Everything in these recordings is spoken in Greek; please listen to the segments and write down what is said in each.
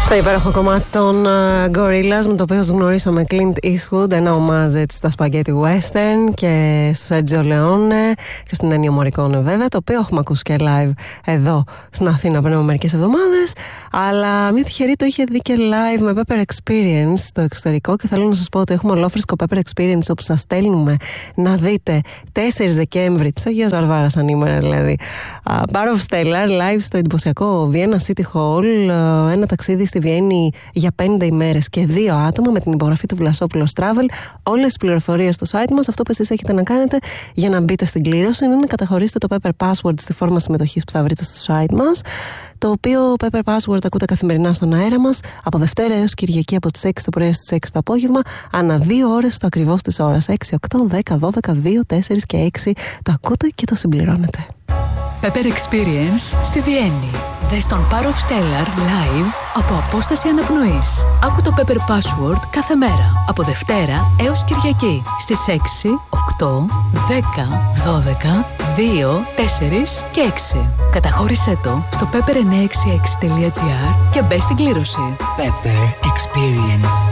Το υπέροχο κομμάτι των Gorillaz, με το οποίο γνωρίσαμε Clint Eastwood, ένα ομάζ έτσι στα Spaghetti Western και στο Sergio Leone και στην Ennio Morricone βέβαια, το οποίο έχουμε ακούσει και live εδώ στην Αθήνα πριν από μερικές εβδομάδες, αλλά μια τυχερή το είχε δει και live με Pepper Experience στο εξωτερικό και θέλω να σας πω ότι έχουμε ολόφρυσκο Pepper Experience όπου σας στέλνουμε να δείτε 4 Δεκέμβρη της Αγίας Βαρβάρας ανήμερα δηλαδή, Power of Stellar live στο εντυπωσιακό Vienna City Hall, ένα ταξίδι στη Βιέννη για 50 ημέρες και 2 άτομα με την υπογραφή του Βλασόπουλος Travel. Όλες τις πληροφορίες στο site μας. Αυτό που εσείς έχετε να κάνετε για να μπείτε στην κλήρωση είναι να καταχωρήσετε το Pepper Password στη φόρμα συμμετοχής που θα βρείτε στο site μας, το οποίο Pepper Password ακούτε καθημερινά στον αέρα μας από Δευτέρα έως Κυριακή από τις 6 το πρωί στις 6 το απόγευμα, ανά 2 ώρες το ακριβώς της ώρας. 6, 8, 10, 12, 2, 4 και 6 το ακούτε και το συμπληρώνετε. Pepper Experience στη Βιέννη. Δες τον Power of Stellar live από απόσταση αναπνοής. Άκου το Pepper Password κάθε μέρα από Δευτέρα έως Κυριακή στις 6, 8, 10, 12, 2, 4 και 6. Καταχώρησέ το στο pepper966.gr και μπες στην κλήρωση. Pepper Experience.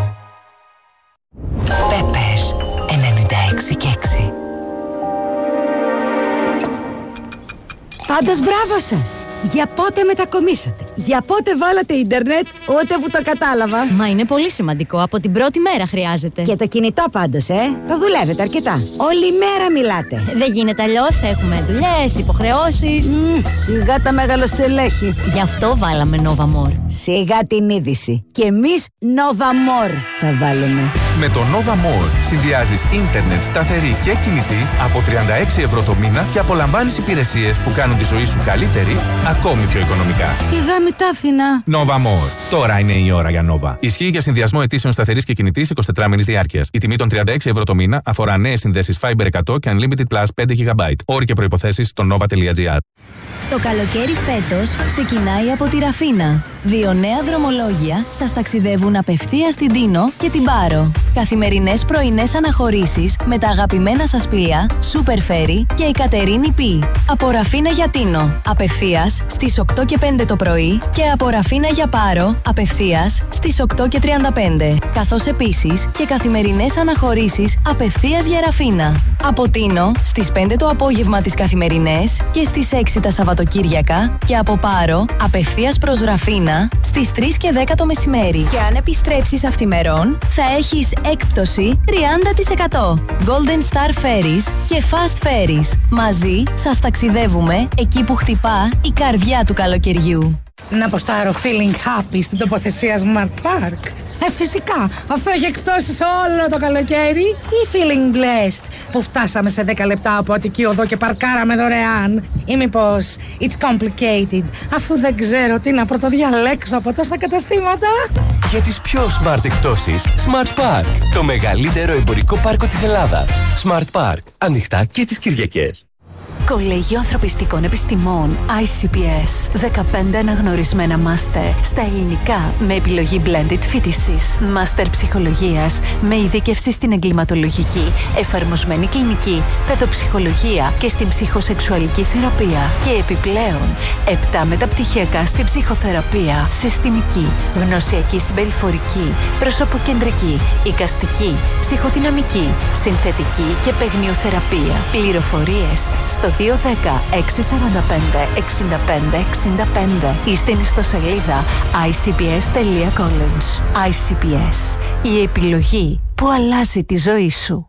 Pepper 96 και 6. Πάντως μπράβο σας! Για πότε μετακομίσατε? Για πότε βάλατε ίντερνετ? Ούτε που το κατάλαβα. Μα είναι πολύ σημαντικό. Από την πρώτη μέρα χρειάζεται. Και το κινητό πάντως, το δουλεύετε αρκετά. Όλη μέρα μιλάτε. Δεν γίνεται αλλιώς. Έχουμε δουλειές, υποχρεώσεις. Σιγά τα μεγαλοστελέχη. Γι' αυτό βάλαμε Nova More. Σιγά την είδηση. Και εμείς Nova More θα βάλουμε. Με το Nova More συνδυάζεις ίντερνετ σταθερή και κινητή από 36 ευρώ το μήνα και απολαμβάνεις υπηρεσίες που κάνουν τη ζωή σου καλύτερη, ακόμη πιο οικονομικά. Σιγά μην τα άφηνα. Nova More. Τώρα είναι η ώρα για Nova. Ισχύει για συνδυασμό αιτήσεων σταθερής και κινητής 24 μήνες διάρκειας. Η τιμή των 36 ευρώ το μήνα αφορά νέες συνδέσεις Fiber 100 και Unlimited Plus 5 GB. Όροι και προϋποθέσεις στο nova.gr. Το καλοκαίρι φέτος ξεκινάει από τη Ραφίνα. 2 νέα δρομολόγια σας ταξιδεύουν απευθείας στην Τίνο και την Πάρο. Καθημερινές πρωινές αναχωρήσεις με τα αγαπημένα σας πλοία Super Ferry και η Κατερίνη Π. Από Ραφίνα για Τίνο, απευθείας στις 8 και 5 το πρωί και από Ραφίνα για Πάρο, απευθείας στις 8 και 35. Καθώς επίσης και καθημερινές αναχωρήσεις απευθείας για Ραφίνα. Από Τίνο στις 5 το απόγευμα τις καθημερινές και στις 6 τα Σαββατοκύριακα και από Πάρο απευθείας προς Ραφίνα στις 3 και 10 το μεσημέρι. Και αν επιστρέψεις αυθημερών θα έχεις έκπτωση 30%. Golden Star Ferries και Fast Ferries. Μαζί σας ταξιδεύουμε εκεί που χτυπά η καρδιά του καλοκαιριού. Να ποστάρω feeling happy στην τοποθεσία Smart Park. Φυσικά, αφού έχει εκπτώσεις όλο το καλοκαίρι, ή feeling blessed που φτάσαμε σε 10 λεπτά από Αττική Οδό και παρκάραμε δωρεάν, ή μήπως it's complicated αφού δεν ξέρω τι να πρωτοδιαλέξω από τόσα καταστήματα. Για τις πιο smart εκπτώσεις, Smart Park, το μεγαλύτερο εμπορικό πάρκο της Ελλάδας. Smart Park, ανοιχτά και τις Κυριακές. Κολέγιο Ανθρωπιστικών Επιστημών ICPS. 15 αναγνωρισμένα μάστερ στα ελληνικά με επιλογή blended φοιτησής. Μάστερ ψυχολογίας με ειδίκευση στην εγκληματολογική, εφαρμοσμένη κλινική, παιδοψυχολογία και στην ψυχοσεξουαλική θεραπεία. Και επιπλέον 7 μεταπτυχιακά στην ψυχοθεραπεία, συστημική, γνωσιακή συμπεριφορική, προσωποκεντρική, εικαστική, ψυχοδυναμική, συνθετική και παιγνιοθεραπεία. Πληροφορίες στο 210-645-65-65 ή στην ιστοσελίδα icps.college. ICPS. Η επιλογή που αλλάζει τη ζωή σου.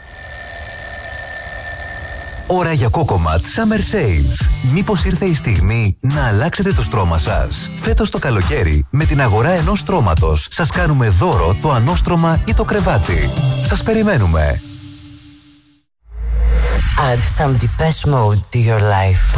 Ώρα για Cocomat Summer Sales. Μήπως ήρθε η στιγμή να αλλάξετε το στρώμα σας? Φέτος το καλοκαίρι, με την αγορά ενός στρώματος, σας κάνουμε δώρο το ανώστρωμα ή το κρεβάτι. Σας περιμένουμε. Add some Depeche Mode to your life.